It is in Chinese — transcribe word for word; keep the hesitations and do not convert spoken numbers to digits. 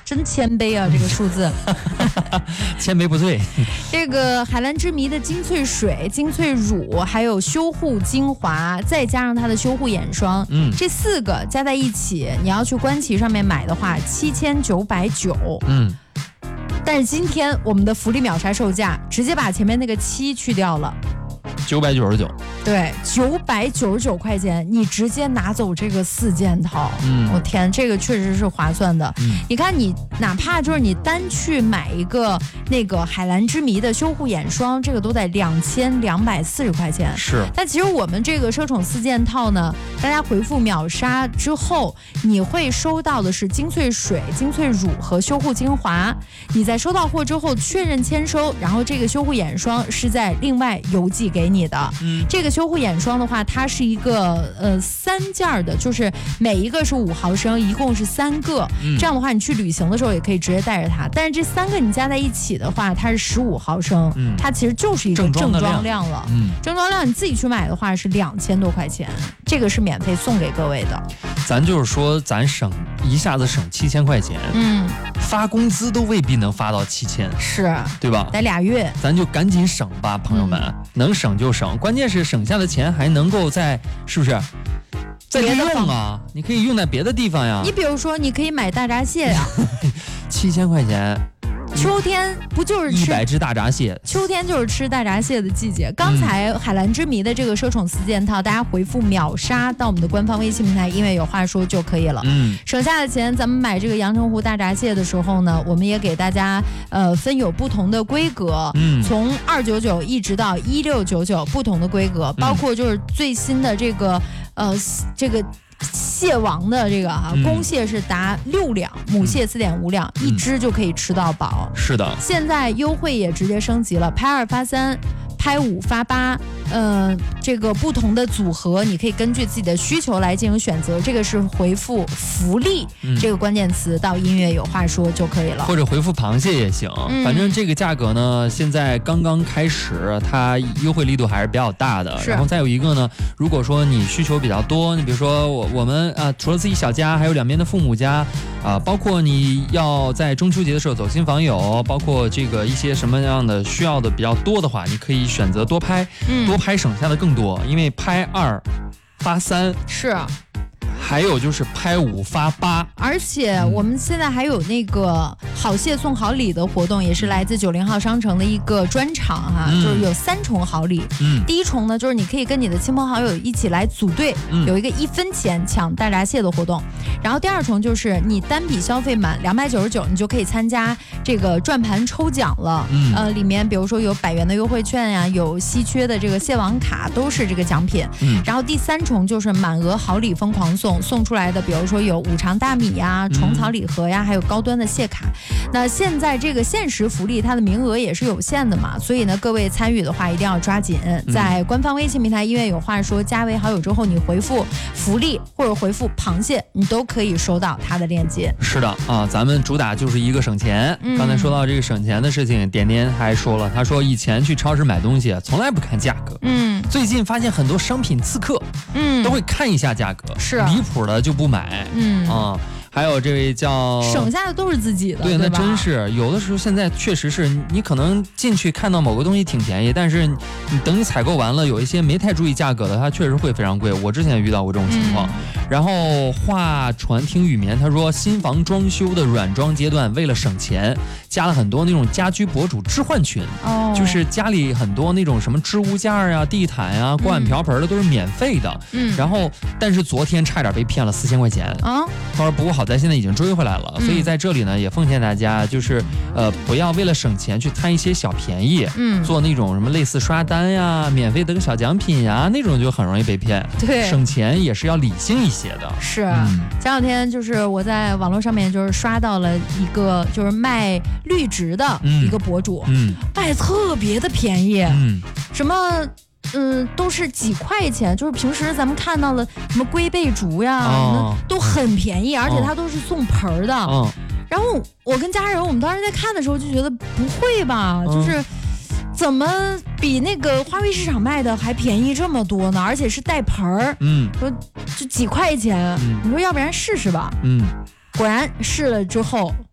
真谦卑啊，这个数字。 谦卑不对。 这个海蓝之谜的精粹水、精粹乳，还有修护精华，再加上它的修护眼霜，嗯，这四个加在一起，你要去官旗上面买的话，七千九百九，嗯。但是今天我们的福利秒杀售价，直接把前面那个七去掉了。 九百九十九， 对，九百九十九块钱，你直接拿走这个四件套，嗯，我天，这个确实是划算的。嗯，你看，你哪怕就是你单去买一个那个海蓝之谜的修护眼霜，这个都得两千两百四十块钱。 是， 但其实我们这个奢宠四件套呢，大家回复秒杀之后，你会收到的是精粹水、精粹乳和修护精华。你在收到货之后确认签收，然后这个修护眼霜是在另外邮寄给你。的，嗯，这个修护眼霜的话，它是一个呃三件的，就是每一个是五毫升，一共是三个，嗯，这样的话你去旅行的时候也可以直接带着它。但是这三个你加在一起的话，它是十五毫升，嗯，它其实就是一个正装量了，嗯，正装量你自己去买的话是两千多块钱，这个是免费送给各位的。 咱就是说，咱省一下子省七千块钱，嗯，发工资都未必能发到七千， 是， 对吧？ 得俩月， 咱就赶紧省吧，朋友们，嗯，能省就省，关键是省下的钱还能够在，是不是？再利用啊，你可以用在别的地方呀。 你比如说，你可以买大闸蟹呀， 七千块钱。 秋天不就是吃一百只大闸蟹？ 秋天就是吃大闸蟹的季节。刚才海蓝之谜的这个奢宠四件套，大家回复秒杀到我们的官方微信平台，因为有话说就可以了。嗯，省下的钱，咱们买这个阳澄湖大闸蟹的时候呢，我们也给大家呃分有不同的规格，嗯，从二九九一直到一六九九不同的规格，包括就是最新的这个呃这个。蟹王的这个啊，公蟹是达六两，嗯，母蟹四点五两，嗯，一只就可以吃到饱。 是的， 现在优惠也直接升级了，拍二发三。拍五发八，呃，这个不同的组合，你可以根据自己的需求来进行选择。这个是回复福利，嗯，这个关键词到音乐有话说就可以了， 或者回复螃蟹也行。嗯，反正这个价格呢，现在刚刚开始，它优惠力度还是比较大的。然后再有一个呢，如果说你需求比较多，你比如说我我们啊，除了自己小家，还有两边的父母家啊，包括你要在中秋节的时候走亲访友，包括这个一些什么样的需要的比较多的话，你可以选择多拍，嗯，多拍省下的更多，因为拍二发三是。 还有就是拍五发八， 而且我们现在还有那个好蟹送好礼的活动，也是来自九零号商城的一个专场哈，嗯，就是有三重好礼。嗯，第一重呢，就是你可以跟你的亲朋好友一起来组队，嗯，有一个一分钱抢大闸蟹的活动。然后第二重就是你单笔消费满两百九十九，你就可以参加这个转盘抽奖了。嗯，呃，里面比如说有百元的优惠券呀，有稀缺的这个蟹王卡，都是这个奖品。嗯，然后第三重就是满额好礼疯狂送。送出来的，比如说有五常大米呀、虫草礼盒呀，还有高端的蟹卡。那现在这个限时福利，它的名额也是有限的嘛，所以呢，各位参与的话一定要抓紧，在官方微信平台音乐有话说加为好友之后，你回复福利或者回复螃蟹，你都可以收到它的链接。 是的啊，咱们主打就是一个省钱。嗯，刚才说到这个省钱的事情，点点还说了，他说以前去超市买东西从来不看价格，嗯，最近发现很多商品刺客，嗯，都会看一下价格， 是离谱的就不买，嗯啊。还有这位叫省下的都是自己的， 对，那真是有的时候现在确实是你可能进去看到某个东西挺便宜，但是你等你采购完了，有一些没太注意价格的，它确实会非常贵。我之前也遇到过这种情况。嗯，然后画船听雨眠，他说新房装修的软装阶段，为了省钱，加了很多那种家居博主置换群，哦，就是家里很多那种什么置物架啊、地毯啊、锅碗瓢盆的都是免费的。嗯，然后但是昨天差点被骗了四千块钱啊。他说不过好在现在已经追回来了，所以在这里呢也奉劝大家，就是呃不要为了省钱去贪一些小便宜，嗯，做那种什么类似刷单呀、免费得个小奖品呀，那种就很容易被骗。 对， 省钱也是要理性一些的。 是，嗯，前两天就是我在网络上面就是刷到了一个就是卖绿植的一个博主，嗯，卖特别的便宜，嗯，什么。嗯，都是几块钱，就是平时咱们看到的什么龟背竹呀，哦，都很便宜，而且它都是送盆的。哦，然后我跟家人，我们当时在看的时候就觉得不会吧，嗯，就是怎么比那个花卉市场卖的还便宜这么多呢？而且是带盆儿，嗯，说就几块钱，嗯，你说要不然试试吧，嗯，果然试了之后